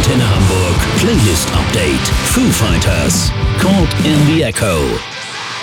Antenne Hamburg Playlist Update. Foo Fighters, Caught in the Echo.